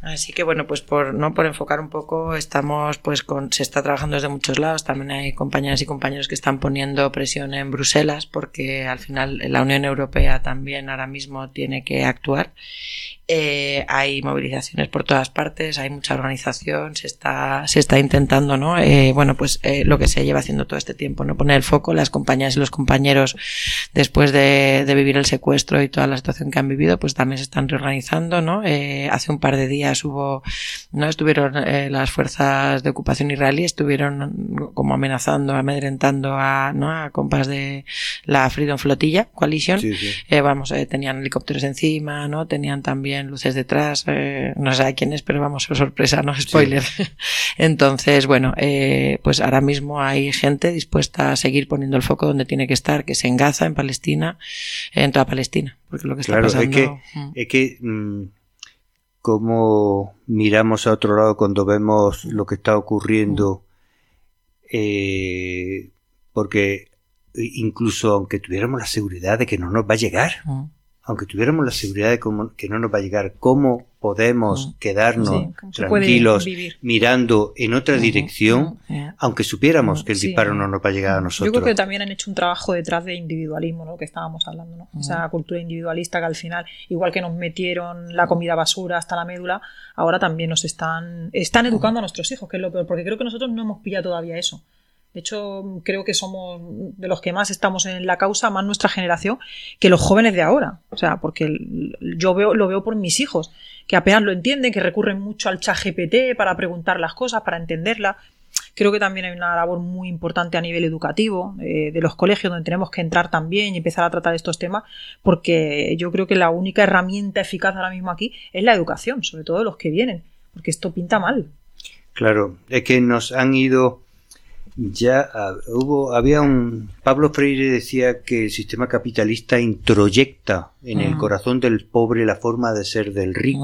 Así que bueno, pues por enfocar un poco, estamos pues se está trabajando desde muchos lados. También hay compañeras y compañeros que están poniendo presión en Bruselas, porque al final la Unión Europea también ahora mismo tiene que actuar. Hay movilizaciones por todas partes, hay mucha organización, se está intentando, ¿no? Lo que se lleva haciendo todo este tiempo, ¿no? Poner el foco. Las compañeras y los compañeros, después de vivir el secuestro y toda la situación que han vivido, pues también se están reorganizando, ¿no? Hace un par de días estuvieron las fuerzas de ocupación israelí, estuvieron como amenazando, amedrentando a compas de la Freedom Flotilla Coalition. Sí. Tenían helicópteros encima, ¿no? Tenían también luces detrás, no sé a quién es, pero vamos, sorpresa, no spoiler. Sí. Entonces, pues ahora mismo hay gente dispuesta a seguir poniendo el foco donde tiene que estar, que es en Gaza, en Palestina, en toda Palestina, porque lo que está pasando... Es que como miramos a otro lado cuando vemos lo que está ocurriendo, porque incluso aunque tuviéramos la seguridad de que no nos va a llegar, aunque tuviéramos la seguridad de que no nos va a llegar, ¿cómo podemos quedarnos tranquilos mirando en otra dirección, aunque supiéramos que el disparo no nos va a llegar a nosotros? Yo creo que también han hecho un trabajo detrás de individualismo, ¿no? Que estábamos hablando, ¿no? Esa cultura individualista que al final, igual que nos metieron la comida basura hasta la médula, ahora también nos están educando a nuestros hijos, que es lo peor, porque creo que nosotros no hemos pillado todavía eso. De hecho, creo que somos de los que más estamos en la causa, más nuestra generación, que los jóvenes de ahora. O sea, porque lo veo por mis hijos, que apenas lo entienden, que recurren mucho al ChatGPT para preguntar las cosas, para entenderlas. Creo que también hay una labor muy importante a nivel educativo, de los colegios, donde tenemos que entrar también y empezar a tratar estos temas, porque yo creo que la única herramienta eficaz ahora mismo aquí es la educación, sobre todo de los que vienen, porque esto pinta mal. Claro, es que nos han ido... Pablo Freire decía que el sistema capitalista introyecta en el corazón del pobre la forma de ser del rico.